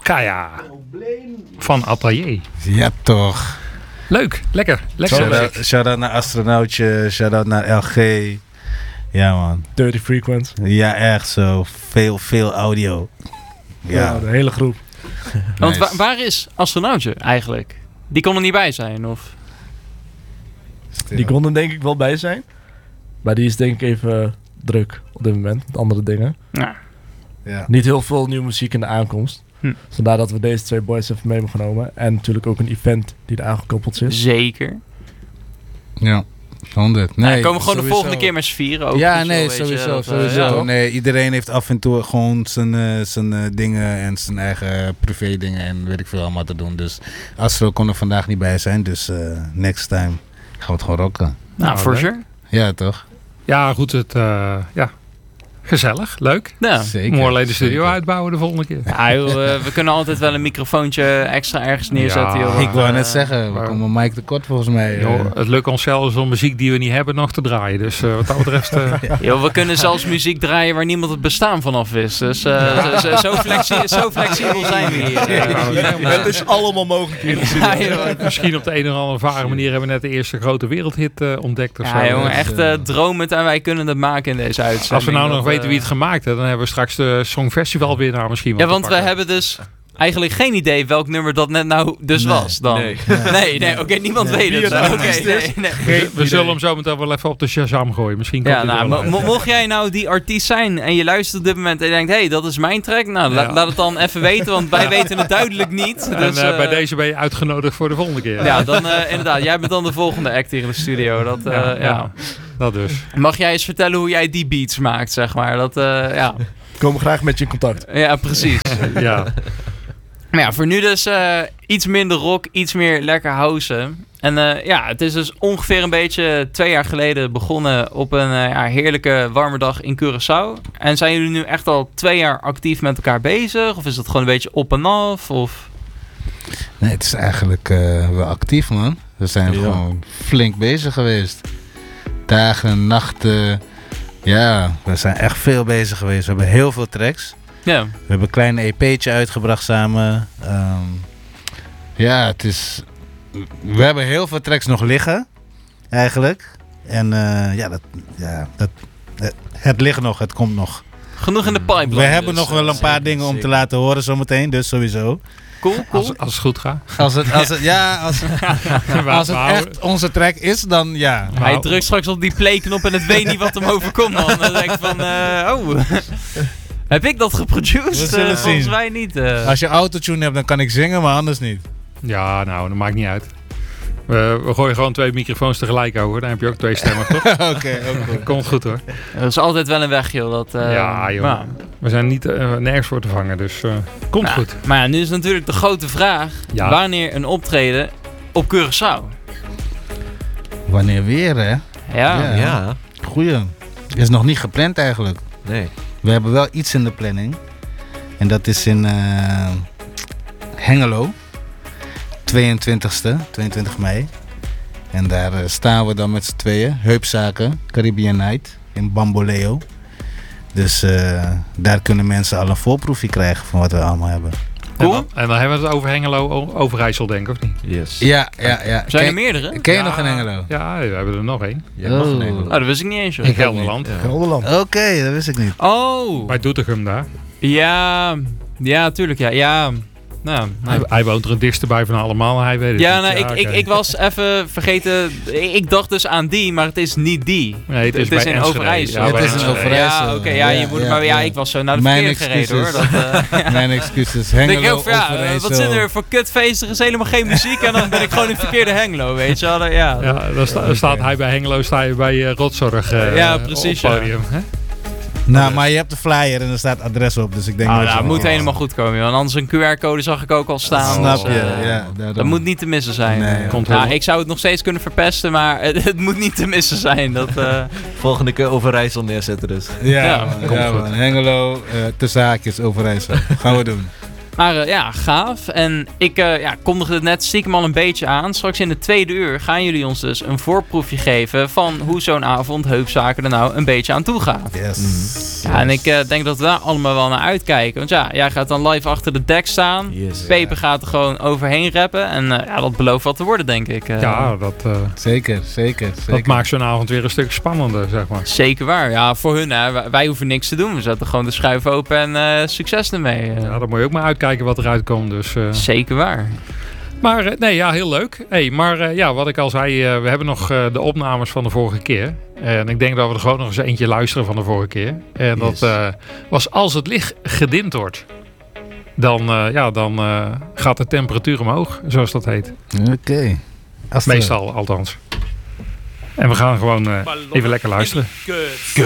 Kaya van Atelier. Ja, toch. Leuk, lekker. Shout-out naar Astronautje, shout-out naar LG. Ja, man. Dirty Frequent. Ja, echt zo. Veel audio. Ja, de hele groep. Want Nice. waar is Astronautje eigenlijk? Die kon er niet bij zijn, of? Die kon er denk ik wel bij zijn. Maar die is denk ik even druk op dit moment. Met andere dingen. Ja. Ja. Niet heel veel nieuwe muziek in de aankomst. Hm. Vandaar dat we deze twee boys even mee hebben genomen. En natuurlijk ook een event die eraan gekoppeld is. Zeker. Ja, 100. Nee, Nee, komen we gewoon de sowieso. volgende keer met z'n vieren. Ook Ja, niet zo, nee, weet je, sowieso. dat, sowieso. ja. Nee, iedereen heeft af en toe gewoon zijn dingen en zijn eigen privé dingen en weet ik veel allemaal te doen. Dus Astro kon er vandaag niet bij zijn, dus next time gaan we het gewoon rocken. Nou, for leuk. sure. Ja, toch? Ja, goed. Gezellig, leuk. Ja. Zeker. Mooi alleen de studio zeker. uitbouwen de volgende keer. Ja, joh, we kunnen altijd wel een microfoontje extra ergens neerzetten. Ja. joh. Ik wou net zeggen, we maar- komen Mike tekort volgens mij. Joh, het lukt ons zelfs om muziek die we niet hebben nog te draaien. Dus wat dat betreft... Joh, we kunnen zelfs muziek draaien waar niemand het bestaan vanaf wist. Dus zo flexibel zijn we hier. Het is allemaal mogelijk hier. Ja, joh. Misschien op de een of andere vage manier hebben we net de eerste grote wereldhit ontdekt. Of Ja, zo. jongen, echt dromend en wij kunnen het maken in deze uitzending. Als we nou nog Dat, weten wie het gemaakt heeft, dan hebben we straks de Songfestival winnaar misschien wel Ja, te want we pakken. hebben dus eigenlijk geen idee welk nummer dat net nou dus Nee. was dan. Nee, oké, niemand weet het. Wie er nou Oké, artiest is? nee. We zullen hem zo meteen wel even op de Shazam gooien. Misschien komt Ja, hij er nou, wel uit. mocht jij nou die artiest zijn en je luistert op dit moment en je denkt, hey, dat is mijn track. Nou, Ja. laat het dan even weten, want wij weten het duidelijk niet. En Dus, bij deze ben je uitgenodigd voor de volgende keer. Ja, dan inderdaad. Jij bent dan de volgende act hier in de studio. Dat, ja. Dat dus. Mag jij eens vertellen hoe jij die beats maakt, zeg maar? Dat, ja. Komen graag met je in contact. Ja, precies. Ja. Maar ja, voor nu dus iets minder rock, iets meer lekker housen. En ja, het is dus ongeveer een beetje 2 jaar geleden begonnen op een heerlijke warme dag in Curaçao. En zijn jullie nu echt al 2 jaar actief met elkaar bezig? Of is het gewoon een beetje op en af? Of... Nee, het is eigenlijk wel actief, man. We zijn gewoon flink bezig geweest. Dagen, nachten. Ja, we zijn echt veel bezig geweest. We hebben heel veel tracks. Ja. We hebben een klein EP'tje uitgebracht samen. Ja, het is... We hebben heel veel tracks nog liggen, eigenlijk. En het ligt nog, het komt nog. Genoeg in de pipeline. We hebben dus, nog wel een paar dingen om te laten horen zometeen, dus sowieso. Cool. Als het goed gaat. Als het echt onze track is, dan ja. Hij drukt straks op die play-knop en het weet niet wat hem overkomt, man. Dan denk ik van, heb ik dat geproduced? We zullen Volgens zien. mij niet. Als je autotune hebt, dan kan ik zingen, maar anders niet. Ja, nou, dat maakt niet uit. We gooien gewoon 2 microfoons tegelijk over. Dan heb je ook 2 stemmen, toch? Oké, ook goed. Komt goed hoor. Er is altijd wel een weg, joh. Dat, Ja, joh. maar- We zijn niet nergens voor te vangen, dus komt Nou, goed. Maar ja, nu is natuurlijk de grote vraag. Ja. Wanneer een optreden op Curaçao? Wanneer weer, hè? Ja. Ja. Goeie. Is nog niet gepland eigenlijk. Nee. We hebben wel iets in de planning. En dat is in Hengelo. 22 mei. En daar staan we dan met z'n tweeën. Heupzaken, Caribbean Night in Bamboleo. Dus daar kunnen mensen al een voorproefje krijgen van wat we allemaal hebben. Cool. En dan hebben we het over Hengelo, Overijssel denk ik, of niet? Yes. Ja. Zijn er meerdere? Ken je nog in Hengelo? Ja, we hebben er nog één. Jij mag Oh. in Nederland. Oh, dat wist ik niet eens, joh. In Gelderland. Ja. Gelderland. Oké, dat wist ik niet. Oh. Bij Doetinchem daar. Ja, tuurlijk, ja. Ja, nou, Hij woont er het dichtst bij van allemaal. Hij weet het ja, niet. nou, oké. ik was even vergeten. Ik dacht dus aan die, maar het is niet die. Nee, het is bij in Enschede. Overijssel. Ja, Het bij is in Enschede. Overijssel. Ja, oké, ja, je moet, maar ja, ik was zo naar de Mijn verkeer gereden, hoor. excuses. Mijn excuses. Dan denk ik Hengelo, ook van, ja, Overijssel. wat zit er voor kutfeest? Er is helemaal geen muziek en dan ben ik gewoon in het verkeerde Hengelo, weet je wel. Ja, Ja, dan staat hij bij Hengelo, sta je bij Rotzorg Ja, precies, op ja. het podium. Hè? Nou, maar je hebt de flyer en er staat adres op, dus ik denk dat het je- moet helemaal goed komen, joh. Want anders een QR-code zag ik ook al staan. Snap dus, je, ja. Dat moet niet te missen zijn. Nee, komt ja, wel. ik zou het nog steeds kunnen verpesten, maar het moet niet te missen zijn. Dat, Volgende keer Overijssel neerzetten dus. Ja, Ja, man, komt ja, goed. man. Hengelo, tussen haakjes, Overijssel. Gaan we doen. Maar ja, gaaf. En ik kondigde het net stiekem al een beetje aan. Straks in de tweede uur gaan jullie ons dus een voorproefje geven van hoe zo'n avond Heupzaken er nou een beetje aan toe gaat. Yes. Ja, en ik denk dat we daar allemaal wel naar uitkijken. Want ja, jij gaat dan live achter de dek staan. Yes. Peper gaat er gewoon overheen rappen. En dat belooft wat te worden, denk ik. Ja, dat Zeker. maakt zo'n avond weer een stuk spannender, zeg maar. Zeker waar. Ja, voor hun, hè. Wij hoeven niks te doen. We zetten gewoon de schuif open en succes ermee. Ja, dan moet je ook maar uitkijken wat eruit komt. Dus, Zeker waar. Maar nee, ja, heel leuk. Hey, maar ja, wat ik al zei, we hebben nog de opnames van de vorige keer. En ik denk dat we er gewoon nog eens eentje luisteren van de vorige keer. En Yes. dat was als het licht gedimd wordt. Dan gaat de temperatuur omhoog, zoals dat heet. Oké. Meestal, althans. En we gaan gewoon even lekker luisteren. Good.